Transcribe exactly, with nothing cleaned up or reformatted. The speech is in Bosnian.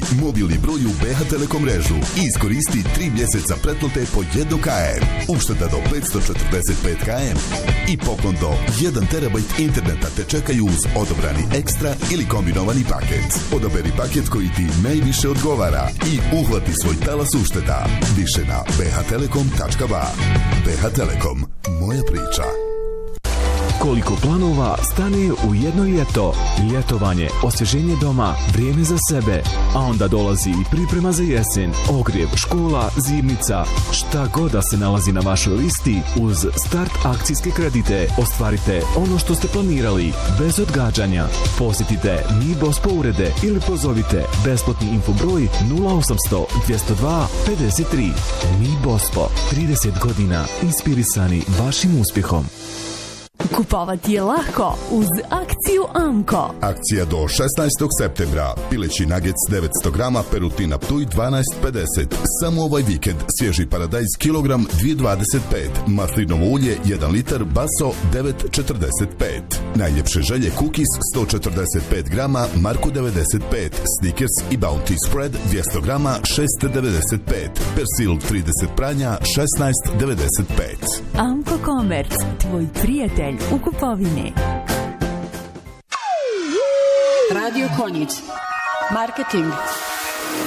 mobilni broj u B H Telekom mrežu i iskoristi tri mjeseca pretplate po jedan kilometar. Ušteda do petsto četrdeset pet kilometara i poklon do jedan terabajt interneta te čekaju uz odobrani ekstra ili kombinovani paket. Odaberi paket koji ti najviše odgovara i uhvati svoj talas ušteda. Više na b h telekom tačka b a. B H Telekom, moja priča. Koliko planova stane u jedno ljeto. Ljetovanje, osvježenje doma, vrijeme za sebe. A onda dolazi i priprema za jesen, ogrjev, škola, zimnica. Šta god da se nalazi na vašoj listi, uz Start akcijske kredite ostvarite ono što ste planirali, bez odgađanja. Posjetite Mi Bospo urede ili pozovite besplatni infobroj nula osamsto dvjesto dva pedeset tri. Mi Bospo, trideset godina inspirisani vašim uspjehom. Kupovati je lako uz akciju Amko. Akcija do šesnaestog septembra. Pileći nuggets devetsto grama, Perutina Ptuj dvanaest pedeset. Samo ovaj vikend svježi paradajz kilogram dvije dvadeset pet. Maslinovo ulje jedan litar, Baso devet četrdeset pet. Najljepše želje Cookies sto četrdeset pet grama, Marko devedeset pet. Snickers i Bounty Spread dvjesto grama, šest devedeset pet. Persil trideset pranja, šesnaest devedeset pet. Amko Commerce, tvoj prijatelj u kupovini. Radio Konjic. Marketing,